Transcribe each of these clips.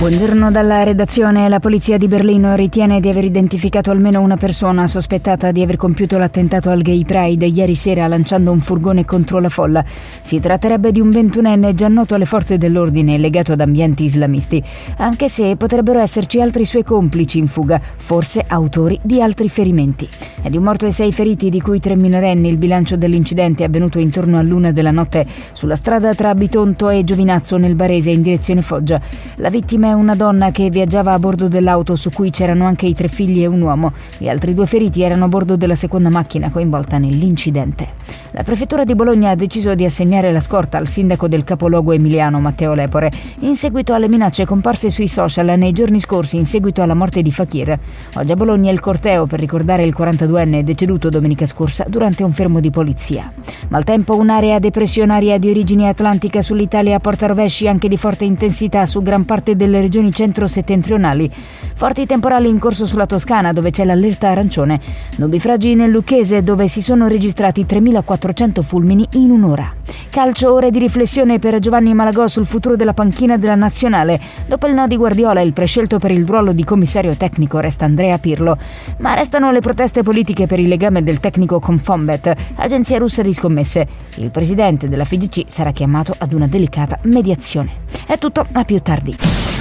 Buongiorno dalla redazione. La polizia di Berlino ritiene di aver identificato almeno una persona sospettata di aver compiuto l'attentato al Gay Pride ieri sera lanciando un furgone contro la folla. Si tratterebbe di un 21enne già noto alle forze dell'ordine e legato ad ambienti islamisti, anche se potrebbero esserci altri suoi complici in fuga, forse autori di altri ferimenti. È di un morto e 6 feriti, di cui 3 minorenni. Il bilancio dell'incidente è avvenuto intorno all'1 della notte sulla strada tra Bitonto e Giovinazzo nel Barese in direzione Foggia. La vittima è una donna che viaggiava a bordo dell'auto su cui c'erano anche i 3 figli e un uomo. Gli altri 2 feriti erano a bordo della seconda macchina coinvolta nell'incidente. La prefettura di Bologna ha deciso di assegnare la scorta al sindaco del capoluogo emiliano Matteo Lepore in seguito alle minacce comparse sui social nei giorni scorsi in seguito alla morte di Fakir. Oggi a Bologna il corteo per ricordare il 42enne deceduto domenica scorsa durante un fermo di polizia. Maltempo, un'area depressionaria di origine atlantica sull'Italia porta rovesci anche di forte intensità su gran parte delle regioni centro-settentrionali. Forti temporali in corso sulla Toscana, dove c'è l'allerta arancione. Nubifragi nel Lucchese, dove si sono registrati 3.400 fulmini in un'ora. Calcio, ore di riflessione per Giovanni Malagò sul futuro della panchina della nazionale. Dopo il no di Guardiola, il prescelto per il ruolo di commissario tecnico resta Andrea Pirlo. Ma restano le proteste politiche per il legame del tecnico con Fonbet, agenzia russa di scommesse. Il presidente della FIGC sarà chiamato ad una delicata mediazione. È tutto, a più tardi.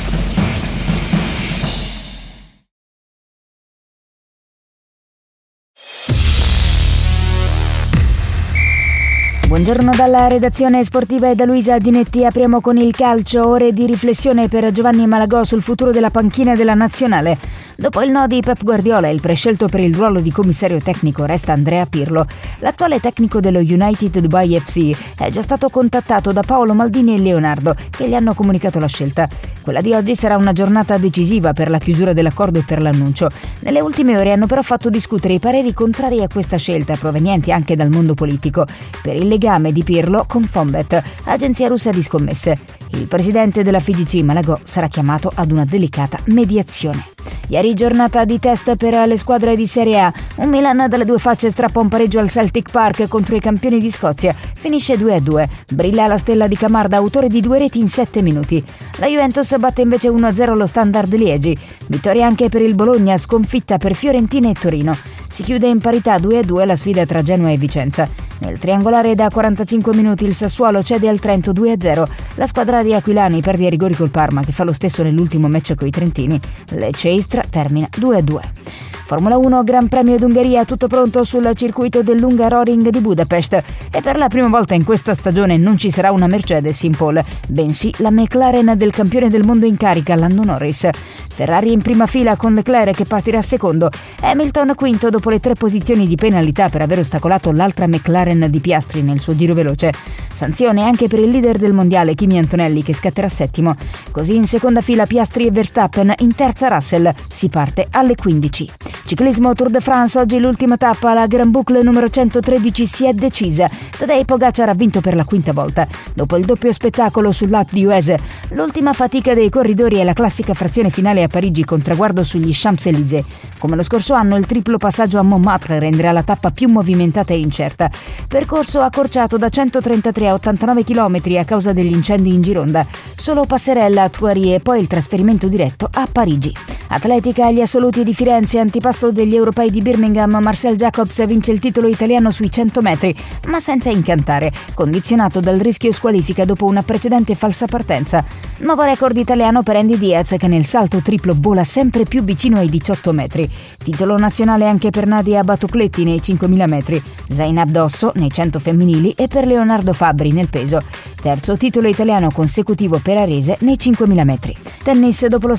Buongiorno dalla redazione sportiva e da Luisa Ginetti. Apriamo con il calcio, ore di riflessione per Giovanni Malagò sul futuro della panchina della nazionale. Dopo il no di Pep Guardiola, il prescelto per il ruolo di commissario tecnico resta Andrea Pirlo. L'attuale tecnico dello United Dubai FC è già stato contattato da Paolo Maldini e Leonardo, che gli hanno comunicato la scelta. Quella di oggi sarà una giornata decisiva per la chiusura dell'accordo e per l'annuncio. Nelle ultime ore hanno però fatto discutere i pareri contrari a questa scelta, provenienti anche dal mondo politico, per il legame di Pirlo con Fonbet, agenzia russa di scommesse. Il presidente della FIGC Malagò sarà chiamato ad una delicata mediazione. Ieri giornata di test per le squadre di Serie A. Un Milan dalle 2 facce strappa un pareggio al Celtic Park contro i campioni di Scozia. Finisce 2-2. Brilla la stella di Camarda, autore di 2 reti in 7 minuti. La Juventus batte invece 1-0 lo Standard Liegi. Vittoria anche per il Bologna, sconfitta per Fiorentina e Torino. Si chiude in parità 2-2 la sfida tra Genoa e Vicenza. Nel triangolare da 45 minuti il Sassuolo cede al Trento 2-0. La squadra di Aquilani perde ai rigori col Parma, che fa lo stesso nell'ultimo match coi trentini. Lecce Istra termina 2-2. Formula 1, Gran Premio d'Ungheria, tutto pronto sul circuito dell'Ungaroring di Budapest. E per la prima volta in questa stagione non ci sarà una Mercedes in pole, bensì la McLaren del campione del mondo in carica, Lando Norris. Ferrari in prima fila con Leclerc che partirà secondo. Hamilton quinto dopo le 3 posizioni di penalità per aver ostacolato l'altra McLaren di Piastri nel suo giro veloce. Sanzione anche per il leader del mondiale, Kimi Antonelli, che scatterà settimo. Così in seconda fila Piastri e Verstappen, in terza Russell. Si parte alle 15. Ciclismo Tour de France, oggi l'ultima tappa, la Grand Boucle numero 113 si è decisa. Tadej Pogacar ha vinto per la 5ª volta. Dopo il doppio spettacolo sull'Alpe d'Huez, l'ultima fatica dei corridori è la classica frazione finale a Parigi con traguardo sugli Champs-Élysées. Come lo scorso anno, il triplo passaggio a Montmartre renderà la tappa più movimentata e incerta. Percorso accorciato da 133 a 89 km a causa degli incendi in Gironda. Solo passerella a Thoiry e poi il trasferimento diretto a Parigi. Atletica agli assoluti di Firenze, antipasto degli europei di Birmingham, Marcel Jacobs vince il titolo italiano sui 100 metri, ma senza incantare, condizionato dal rischio squalifica dopo una precedente falsa partenza. Nuovo record italiano per Andy Diaz, che nel salto triplo vola sempre più vicino ai 18 metri. Titolo nazionale anche per Nadia Batocletti nei 5.000 metri, Zainab Dosso nei 100 femminili e per Leonardo Fabbri nel peso. Terzo titolo italiano consecutivo per Arese nei 5.000 metri. Tennis, dopo lo